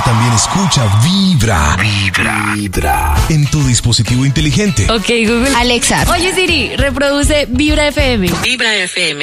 Ahora también escucha Vibra. En tu dispositivo inteligente. Ok, Google. Alexa. Oye, Siri, reproduce Vibra FM. Vibra FM.